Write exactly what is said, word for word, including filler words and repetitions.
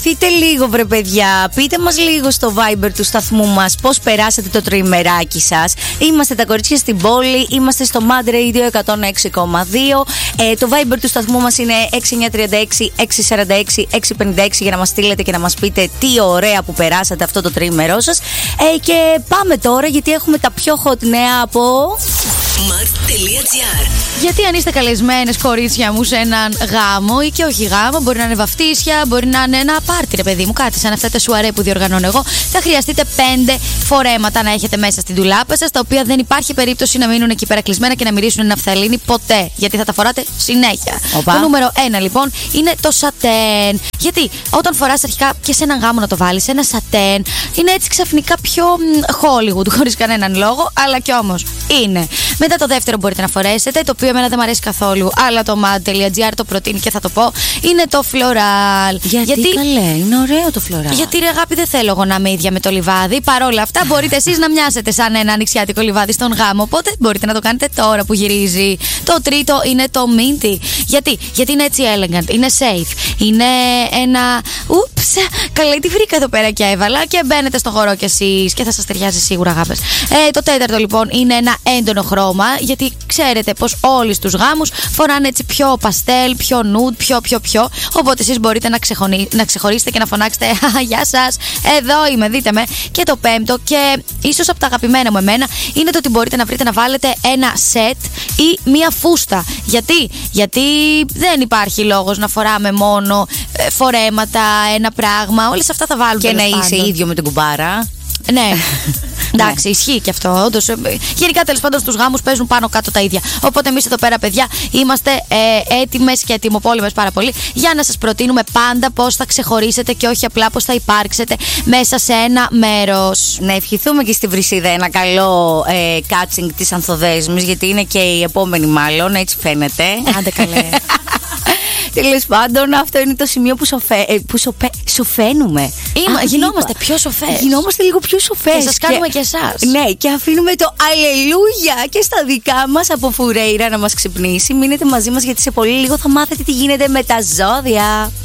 Πείτε λίγο βρε παιδιά, πείτε μας λίγο στο Viber του σταθμού μας πώς περάσατε το τριημεράκι σας. Είμαστε τα κορίτσια στην πόλη, είμαστε στο Mad Radio εκατόν έξι κόμμα δύο. ε, Το Viber του σταθμού μας είναι έξι εννιά τρία έξι έξι τέσσερα έξι έξι πέντε έξι για να μας στείλετε και να μας πείτε τι ωραία που περάσατε αυτό το τριημερό σας. ε, Και πάμε τώρα γιατί έχουμε τα πιο hot νέα από Mart.gr. Γιατί αν είστε καλεσμένες κορίτσια μου σε έναν γάμο ή και όχι γάμο, μπορεί να είναι βαφτίσια, μπορεί να είναι ένα πάρτι, ρε παιδί μου, κάτι σαν αυτά τα σουαρέ που διοργανώνω εγώ, θα χρειαστείτε πέντε φορέματα να έχετε μέσα στην ντουλάπα σας, τα οποία δεν υπάρχει περίπτωση να μείνουν εκεί πέρα κλεισμένα και να μυρίσουν ναφθαλίνη ποτέ, γιατί θα τα φοράτε συνέχεια. Οπα. Το νούμερο ένα λοιπόν είναι το σατέν. Γιατί όταν φοράς αρχικά και σε έναν γάμο να το βάλεις, ένα σατέν είναι έτσι ξαφνικά πιο Hollywood, χωρίς κανέναν λόγο, αλλά κι όμως είναι. Μετά το δεύτερο μπορείτε να φορέσετε, το οποίο εμένα δεν μου αρέσει καθόλου, αλλά το mad.gr το προτείνει και θα το πω, είναι το floral. Γιατί, γιατί καλέ, είναι ωραίο το floral. Γιατί ρε αγάπη, δεν θέλω εγώ να είμαι ίδια με το λιβάδι. Παρ' όλα αυτά μπορείτε εσείς να μοιάσετε σαν ένα ανοιξιάτικο λιβάδι στον γάμο, οπότε μπορείτε να το κάνετε τώρα που γυρίζει. Το τρίτο είναι το minty. Γιατί, γιατί είναι έτσι elegant, είναι safe, είναι ένα ούψ, καλέ τι βρήκα εδώ πέρα και έβαλα, και μπαίνετε στο χορό κι εσείς και θα σας ταιριάζει σίγουρα αγάπες. Ε, το τέταρτο λοιπόν είναι ένα έντονο χρώμα, γιατί ξέρετε πως όλοι στους γάμους φοράνε έτσι πιο παστέλ, πιο nude, πιο πιο πιο. Οπότε εσείς μπορείτε να, ξεχωνί, να ξεχωρίσετε και να φωνάξετε γεια σας, εδώ είμαι, δείτε με. Και το πέμπτο και ίσως από τα αγαπημένα μου εμένα είναι το ότι μπορείτε να βρείτε να βάλετε ένα σετ ή μία φούστα. Γιατί, γιατί δεν υπάρχει λόγος να φοράμε μόνο ε, φορέματα, ένα πράγμα. Όλες αυτά θα βάλουν. Και να είσαι ίδιο με την κουμπάρα. Ναι. Εντάξει, ισχύει και αυτό. Όντως, γενικά τέλος πάντων στους γάμους παίζουν πάνω κάτω τα ίδια. Οπότε εμείς εδώ πέρα, παιδιά, είμαστε ε, έτοιμες και ετοιμοπόλεμες πάρα πολύ για να σας προτείνουμε πάντα πώς θα ξεχωρίσετε και όχι απλά πώς θα υπάρξετε μέσα σε ένα μέρος. Να ευχηθούμε και στη Βρυσίδα ένα καλό ε, κάτσινγκ της Ανθοδέσμης, γιατί είναι και η επόμενη, μάλλον έτσι φαίνεται. Άντε καλέ. Τέλος πάντων, αυτό είναι το σημείο που, σοφέ, που σοπέ, σοφαίνουμε. Είμα, Α, γινόμαστε είπα. πιο σοφές. Γινόμαστε λίγο πιο σοφές. Και σας κάνουμε και, και εσάς. Ναι, και αφήνουμε το αλληλούια και στα δικά μας από Φουρέιρα να μας ξυπνήσει. Μείνετε μαζί μας γιατί σε πολύ λίγο θα μάθετε τι γίνεται με τα ζώδια.